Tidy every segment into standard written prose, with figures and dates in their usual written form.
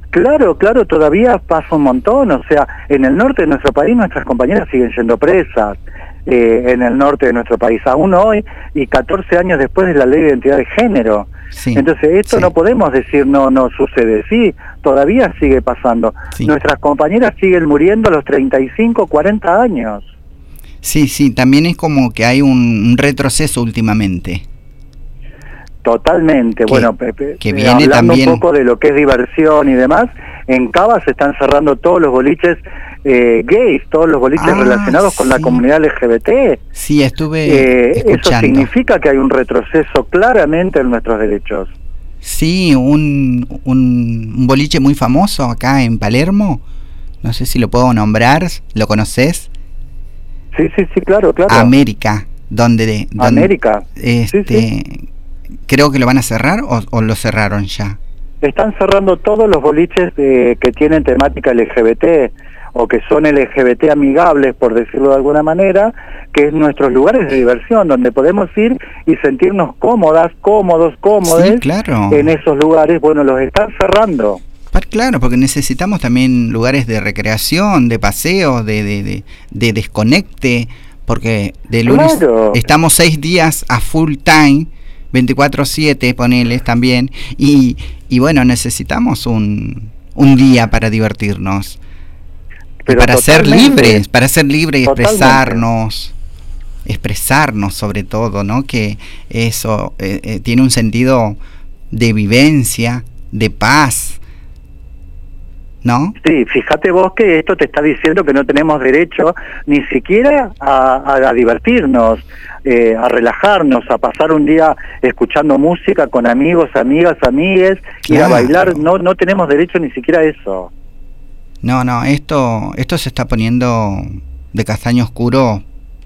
Claro, claro, todavía pasa un montón, o sea, en el norte de nuestro país nuestras compañeras siguen siendo presas, en el norte de nuestro país, aún hoy, y 14 años después de la ley de identidad de género. Sí, Entonces esto sí. no podemos decir no sucede, sí, todavía sigue pasando. Sí. Nuestras compañeras siguen muriendo a los 35, 40 años. Sí, sí, también es como que hay un retroceso últimamente. Totalmente, bueno, que viene hablando también un poco de lo que es diversión y demás, en Cava se están cerrando todos los boliches gays, todos los boliches relacionados con la comunidad LGBT. Sí, estuve escuchando. Eso significa que hay un retroceso claramente en nuestros derechos. Sí, un boliche muy famoso acá en Palermo, no sé si lo puedo nombrar, ¿lo conoces? Sí, claro. América, donde América, sí. Creo que lo van a cerrar o lo cerraron ya. Están cerrando todos los boliches que tienen temática LGBT o que son LGBT amigables, por decirlo de alguna manera, que es nuestros lugares de diversión, donde podemos ir y sentirnos cómodos, sí, claro. En esos lugares. Bueno, los están cerrando. Claro, porque necesitamos también lugares de recreación, de paseo, de desconecte, porque de lunes estamos 6 días a full time, 24/7, poneles también, y bueno, necesitamos un día para divertirnos, pero para ser libres y totalmente. expresarnos sobre todo, ¿no? Que eso tiene un sentido de vivencia, de paz, ¿no? Sí, fíjate vos que esto te está diciendo que no tenemos derecho ni siquiera a divertirnos, a relajarnos, a pasar un día escuchando música con amigos, amigas, amigues, ir a bailar. No tenemos derecho ni siquiera a eso. No, esto se está poniendo de castaño oscuro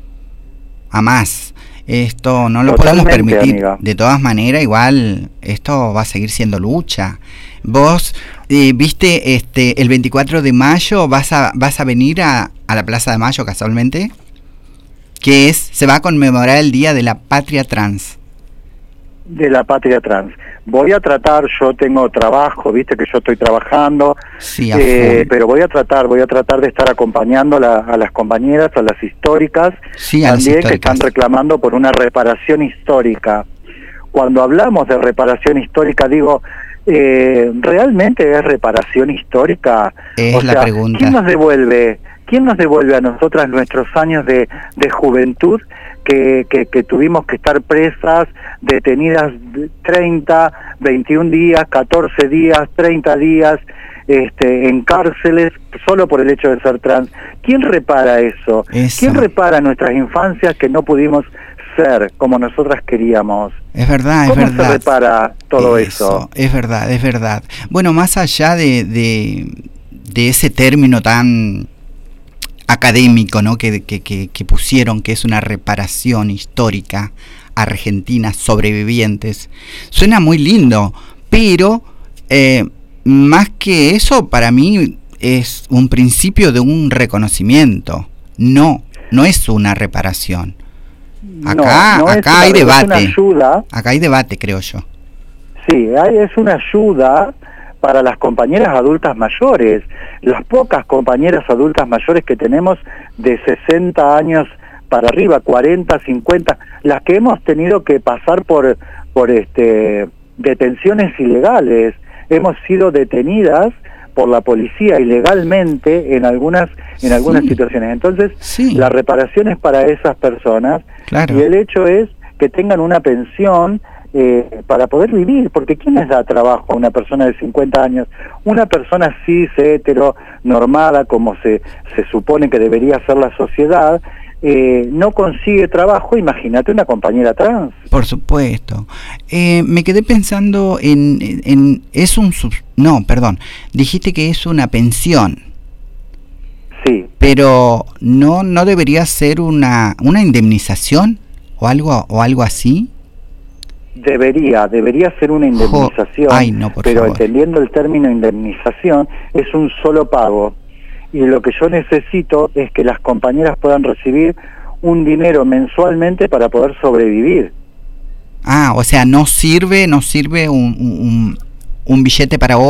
a más. Esto no lo podemos permitir, amiga. De todas maneras, igual esto va a seguir siendo lucha. Vos viste el 24 de mayo vas a venir a la Plaza de Mayo casualmente, que se va a conmemorar el Día de la Patria Trans. De la Patria Trans. Voy a tratar, yo tengo trabajo, viste que yo estoy trabajando, sí, pero voy a tratar de estar acompañando a las compañeras, a las históricas, sí, también que están reclamando por una reparación histórica. Cuando hablamos de reparación histórica, digo, ¿realmente es reparación histórica? Es la pregunta. ¿Quién nos devuelve a nosotras nuestros años de juventud que tuvimos que estar presas, detenidas 30, 21 días, 14 días, 30 días, en cárceles, solo por el hecho de ser trans? ¿Quién repara eso? ¿Quién repara nuestras infancias que no pudimos ser como nosotras queríamos? Es verdad, ¿Cómo se repara todo eso? Es verdad. Bueno, más allá de ese término tan académico, ¿no? que pusieron, que es una reparación histórica argentina, sobrevivientes, suena muy lindo, pero más que eso, para mí es un principio de un reconocimiento, no es una reparación. Acá hay debate. Es una ayuda. Acá hay debate, creo yo. Sí, es una ayuda para las compañeras adultas mayores, las pocas compañeras adultas mayores que tenemos de 60 años para arriba, 40, 50, las que hemos tenido que pasar por detenciones ilegales, hemos sido detenidas por la policía ilegalmente en algunas situaciones. Entonces, la reparación es para esas personas, y el hecho es que tengan una pensión para poder vivir, porque ¿quién les da trabajo a una persona de 50 años? Una persona cis, hetero, normada, como se supone que debería ser la sociedad, no consigue trabajo. Imagínate una compañera trans. Por supuesto. Me quedé pensando dijiste que es una pensión. Sí. Pero no debería ser una indemnización o algo así. Debería ser una indemnización, pero favor. Entendiendo el término indemnización, es un solo pago. Y lo que yo necesito es que las compañeras puedan recibir un dinero mensualmente para poder sobrevivir. O sea, no sirve un billete para